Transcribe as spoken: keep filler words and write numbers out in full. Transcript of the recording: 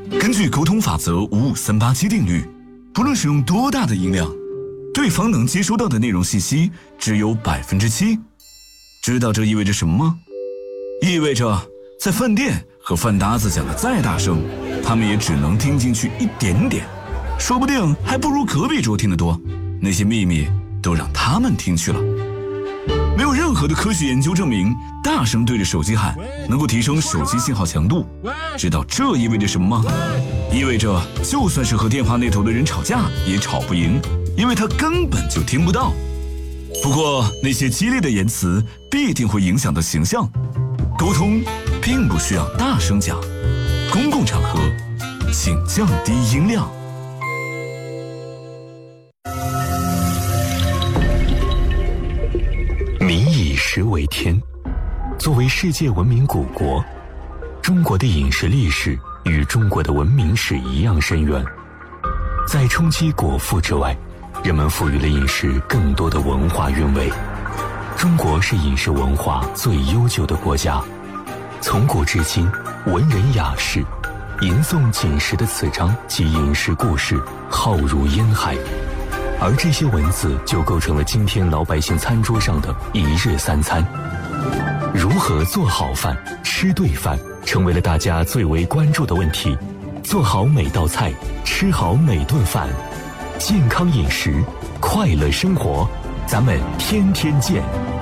根据沟通法则五五三八七定律，不论使用多大的音量，对方能接收到的内容信息只有百分之七。知道这意味着什么吗？意味着在饭店和饭搭子讲的再大声，他们也只能听进去一点点，说不定还不如隔壁桌听得多。那些秘密都让他们听去了。没有任何的科学研究证明大声对着手机喊能够提升手机信号强度。知道这意味着什么吗？意味着就算是和电话那头的人吵架也吵不赢，因为他根本就听不到。不过那些激烈的言辞必定会影响到形象。沟通并不需要大声讲，公共场合请降低音量。 民以食为天，作为世界文明古国，中国的饮食历史与中国的文明史一样深远。在冲击果腹之外，人们赋予了饮食更多的文化韵味。中国是饮食文化最悠久的国家，从古至今，文人雅士吟诵锦食的词章及饮食故事浩如烟海，而这些文字就构成了今天老百姓餐桌上的一日三餐。如何做好饭、吃对饭，成为了大家最为关注的问题。做好每道菜，吃好每顿饭，健康饮食，快乐生活，咱们天天见。